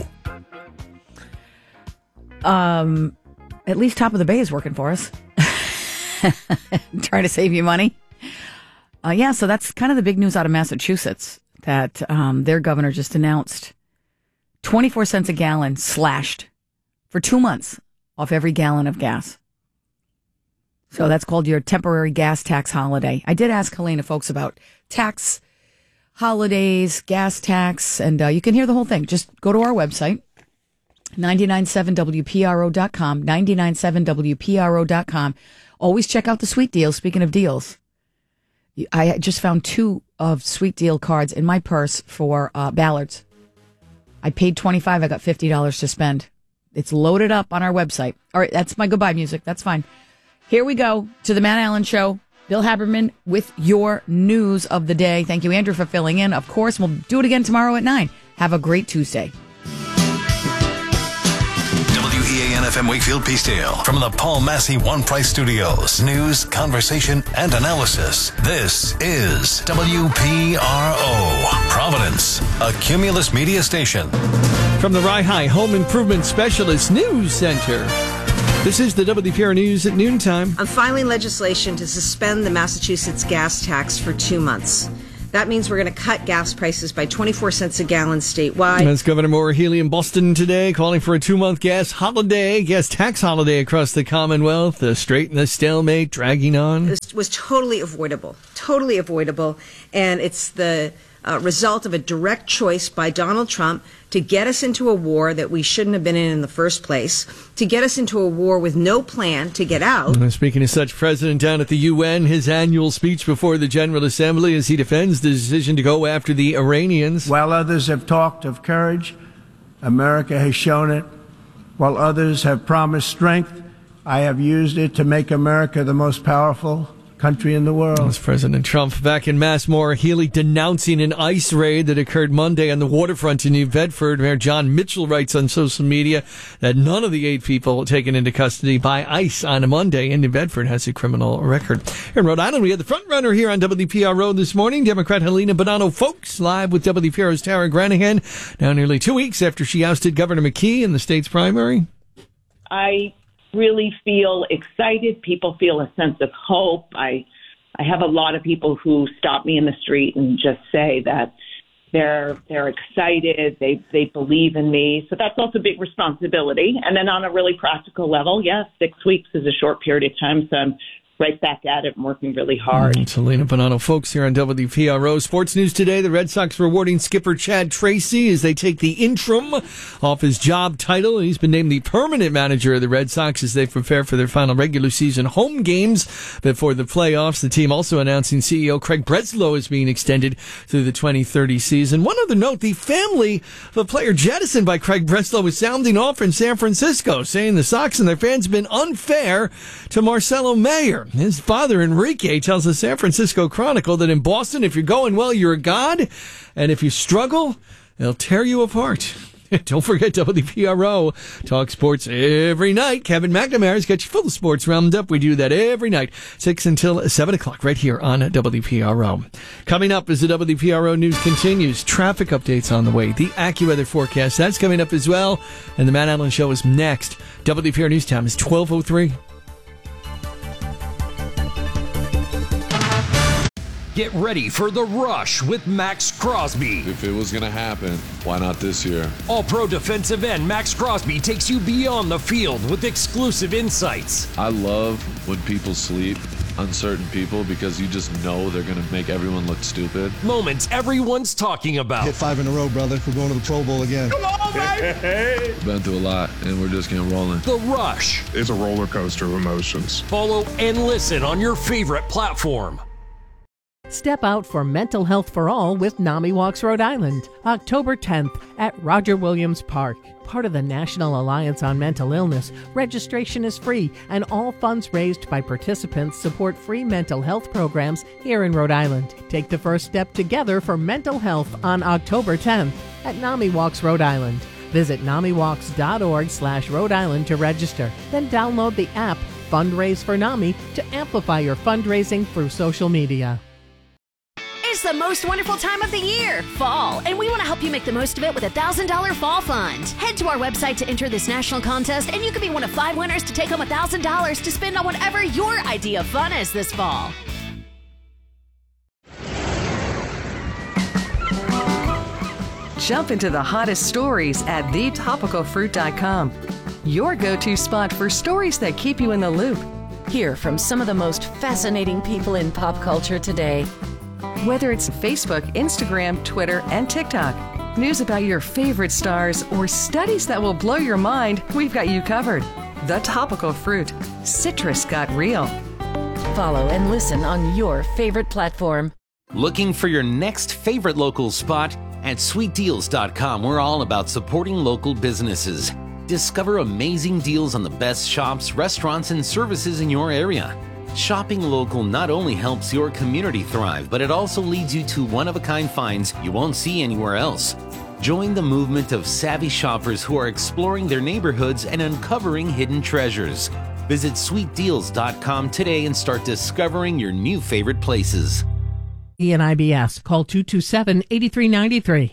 At least Top of the Bay is working for us. Trying to save you money. So that's kind of the big news out of Massachusetts, that their governor just announced 24 cents a gallon slashed for 2 months off every gallon of gas. So that's called your temporary gas tax holiday. I did ask Helena folks about tax holidays, gas tax, and you can hear the whole thing. Just go to our website, 997WPRO.com, 997WPRO.com. Always check out the Sweet Deal. Speaking of deals, I just found 2 of Sweet Deal cards in my purse for Ballards. I paid $25. I got $50 to spend. It's loaded up on our website. All right, that's my goodbye music. That's fine. Here we go to the Matt Allen Show. Bill Haberman with your news of the day. Thank you, Andrew, for filling in. Of course, we'll do it again tomorrow at 9. Have a great Tuesday. WEAN FM Wakefield Peacedale. From the Paul Massey One Price Studios. News, conversation, and analysis. This is WPRO. Providence, a Cumulus media station. From the Rye Home Improvement Specialist News Center. This is the WPRO News at noontime. I'm filing legislation to suspend the Massachusetts gas tax for 2 months. That means we're going to cut gas prices by 24 cents a gallon statewide. That's Governor Maura Healey in Boston today, calling for a 2-month gas tax holiday across the Commonwealth. The straight and the stalemate dragging on. This was totally avoidable. And it's the result of a direct choice by Donald Trump to get us into a war that we shouldn't have been in the first place, to get us into a war with no plan to get out. Speaking of such, President down at the UN, his annual speech before the General Assembly as he defends the decision to go after the Iranians. While others have talked of courage, America has shown it. While others have promised strength, I have used it to make America the most powerful country in the world. That's President Trump back in Mass. Maura Healey denouncing an ICE raid that occurred Monday on the waterfront in New Bedford. Mayor John Mitchell writes on social media that none of the 8 people taken into custody by ICE on a Monday in New Bedford has a criminal record. Here in Rhode Island, we had the front runner here on WPRO this morning, Democrat Helena Bonanno-Folkes, live with WPRO's Tara Granahan, now nearly 2 weeks after she ousted Governor McKee in the state's primary. I really feel excited. People feel a sense of hope. I have a lot of people who stop me in the street and just say that they're excited. They believe in me. So that's also a big responsibility. And then on a really practical level, yes, 6 weeks is a short period of time. So I'm right back at it and working really hard. It's Helena Bonanno-Folkes here on WPRO. Sports news today, the Red Sox rewarding skipper Chad Tracy as they take the interim off his job title. He's been named the permanent manager of the Red Sox as they prepare for their final regular season home games before the playoffs. The team also announcing CEO Craig Breslow is being extended through the 2030 season. One other note, the family of a player jettisoned by Craig Breslow is sounding off in San Francisco, saying the Sox and their fans have been unfair to Marcelo Mayer. His father, Enrique, tells the San Francisco Chronicle that in Boston, if you're going well, you're a god, and if you struggle, they'll tear you apart. Don't forget WPRO talk sports every night. Kevin McNamara's got you full of sports roundup. We do that every night, 6 until 7 o'clock, right here on WPRO. Coming up as the WPRO news continues, traffic updates on the way, the AccuWeather forecast, that's coming up as well, and the Matt Allen Show is next. WPRO News Time is 12:03. Get ready for The Rush with Max Crosby. If it was going to happen, why not this year? All-pro defensive end Max Crosby takes you beyond the field with exclusive insights. I love when people sleep on certain people because you just know they're going to make everyone look stupid. Moments everyone's talking about. Hit 5 in a row, brother. We're going to the Pro Bowl again. Come on, baby! Been through a lot, and we're just getting rolling. The Rush. It's a roller coaster of emotions. Follow and listen on your favorite platform. Step out for mental health for all with NAMI Walks Rhode Island, October 10th at Roger Williams Park. Part of the National Alliance on Mental Illness, registration is free and all funds raised by participants support free mental health programs here in Rhode Island. Take the first step together for mental health on October 10th at NAMI Walks Rhode Island. Visit NAMIWalks.org/Rhode Island to register. Then download the app Fundraise for NAMI to amplify your fundraising through social media. It's the most wonderful time of the year, fall, and we want to help you make the most of it with a $1,000 fall fund. Head to our website to enter this national contest, and you could be one of 5 winners to take home $1,000 to spend on whatever your idea of fun is this fall. Jump into the hottest stories at thetopicalfruit.com. Your go-to spot for stories that keep you in the loop. Hear from some of the most fascinating people in pop culture today. Whether it's Facebook, Instagram, Twitter, and TikTok, news about your favorite stars, or studies that will blow your mind, we've got you covered. The Topical Fruit. Citrus got real. Follow and listen on your favorite platform. Looking for your next favorite local spot? At sweetdeals.com, we're all about supporting local businesses. Discover amazing deals on the best shops, restaurants, and services in your area. Shopping local not only helps your community thrive, but it also leads you to one-of-a-kind finds you won't see anywhere else. Join the movement of savvy shoppers who are exploring their neighborhoods and uncovering hidden treasures. Visit sweetdeals.com today and start discovering your new favorite places. And IBS. Call 227-8393.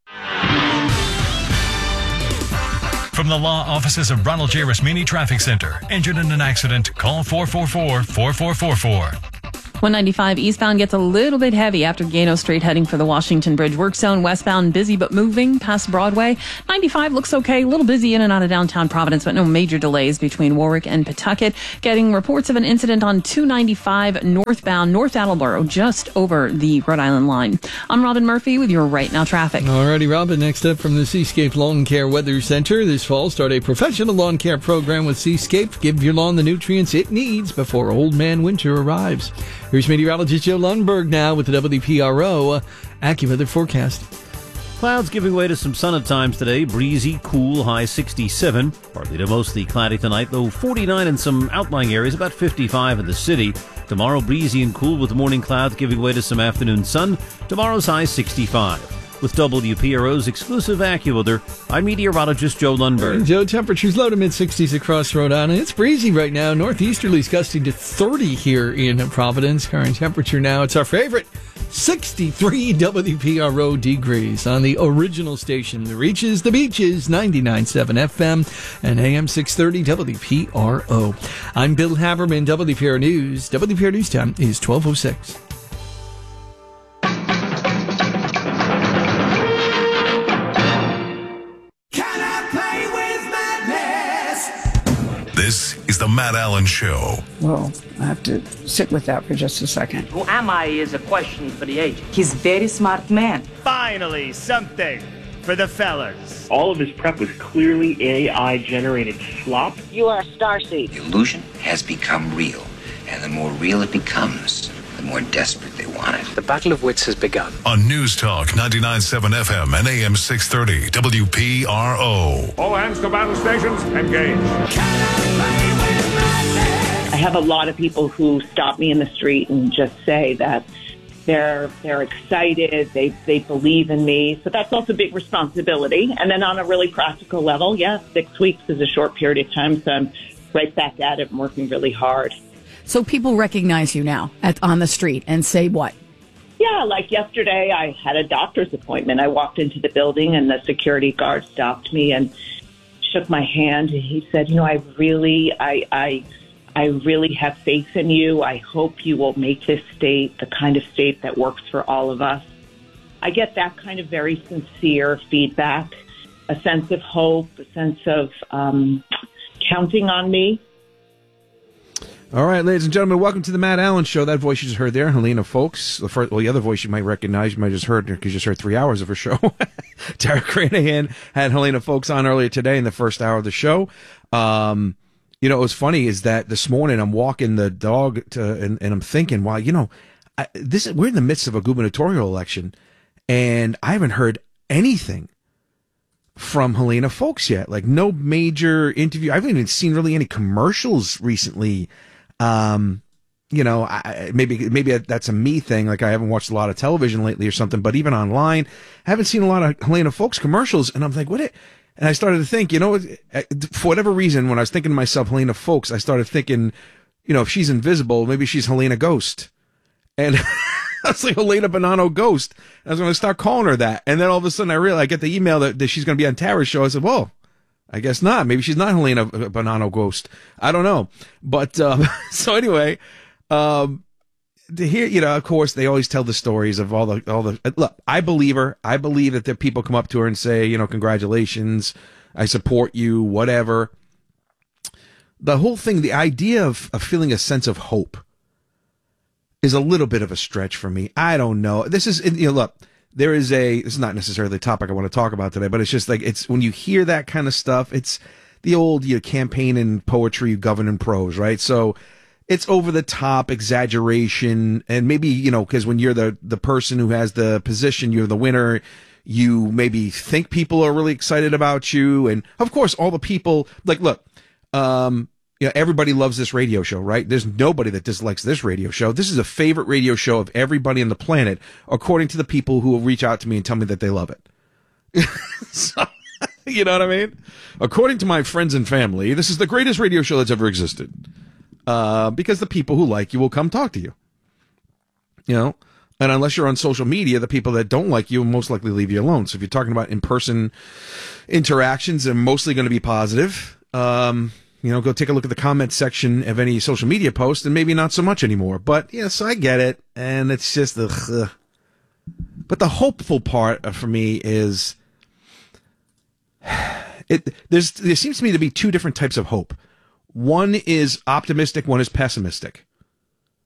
From the law offices of Ronald J. Rasmini Traffic Center. Injured in an accident? Call 444-4444. 195 eastbound gets a little bit heavy after Gano Street heading for the Washington Bridge work zone. Westbound busy but moving past Broadway. 95 looks okay, a little busy in and out of downtown Providence, but no major delays between Warwick and Pawtucket. Getting reports of an incident on 295 northbound North Attleboro, just over the Rhode Island line. I'm Robin Murphy with your Right Now traffic. Alrighty, Robin, next up from the Seascape Lawn Care Weather Center. This fall, start a professional lawn care program with Seascape. Give your lawn the nutrients it needs before Old Man Winter arrives. Here's meteorologist Joe Lundberg now with the WPRO AccuWeather forecast. Clouds giving way to some sun at times today. Breezy, cool, high 67. Partly to mostly cloudy tonight, though 49 in some outlying areas, about 55 in the city. Tomorrow, breezy and cool with morning clouds giving way to some afternoon sun. Tomorrow's high 65. With WPRO's exclusive AccuWeather, I'm meteorologist Joe Lundberg. And Joe, temperatures low to mid-60s across Rhode Island. It's breezy right now. Northeasterlies gusting to 30 here in Providence. Current temperature now, it's our favorite, 63 WPRO degrees on the original station that reaches the beaches, 99.7 FM and AM 630 WPRO. I'm Bill Haberman, WPRO News. WPRO News time is 12:06. This is the Matt Allen Show. Well, I have to sit with that for just a second. Who am I is a question for the agent. He's a very smart man. Finally, something for the fellas. All of his prep was clearly AI-generated slop. You are a starseed. The illusion has become real, and the more real it becomes, the more desperate they want it. The battle of wits has begun. On News Talk 99.7 FM and AM 630 WPRO. All hands to battle stations, engage. I have a lot of people who stop me in the street and just say that they're excited, they believe in me. So that's also a big responsibility. And then on a really practical level, 6 weeks is a short period of time, so I'm right back at it and working really hard. So people recognize you now on the street and say what? Yeah, like yesterday I had a doctor's appointment. I walked into the building and the security guard stopped me and shook my hand. And he said, I really have faith in you. I hope you will make this state the kind of state that works for all of us. I get that kind of very sincere feedback, a sense of hope, a sense of counting on me. All right, ladies and gentlemen, welcome to the Matt Allen Show. That voice you just heard there, Helena Folks. The other voice you might recognize, you might have just heard her because you just heard 3 hours of her show. Tara Cranahan had Helena Folks on earlier today in the first hour of the show. What was funny is that this morning I'm walking the dog and I'm thinking, we're in the midst of a gubernatorial election, and I haven't heard anything from Helena Folks yet. Like no major interview. I haven't even seen really any commercials recently. Maybe that's a me thing. Like I haven't watched a lot of television lately or something, but even online, I haven't seen a lot of Helena Folks commercials. And I'm like, and I started to think, for whatever reason, when I was thinking to myself, Helena Folks, I started thinking, if she's invisible, maybe she's Helena Ghost. And I was like, Helena Bonanno Ghost. I was going to start calling her that. And then all of a sudden I get the email that she's going to be on Tara's show. I said, well, I guess not. Maybe she's not Helena Bonanno Ghost. I don't know. But, so anyway, to hear, of course, they always tell the stories of all the, look, I believe her. I believe that the people come up to her and say, congratulations. I support you, whatever. The whole thing, the idea of feeling a sense of hope is a little bit of a stretch for me. I don't know. This is, look. This is not necessarily the topic I want to talk about today, but it's just like, it's when you hear that kind of stuff, it's the old, campaign and poetry, governing prose, right? So it's over the top exaggeration. And maybe, cause when you're the person who has the position, you're the winner, you maybe think people are really excited about you. And of course, all the people like, look, everybody loves this radio show, right? There's nobody that dislikes this radio show. This is a favorite radio show of everybody on the planet, according to the people who will reach out to me and tell me that they love it. So, you know what I mean? According to my friends and family, this is the greatest radio show that's ever existed. Because the people who like you will come talk to you. You know? And unless you're on social media, the people that don't like you will most likely leave you alone. So if you're talking about in-person interactions, they're mostly going to be positive. Go take a look at the comment section of any social media post, and maybe not so much anymore. But yes, I get it. And it's just the... But the hopeful part for me is... There seems to me to be two different types of hope. One is optimistic, one is pessimistic.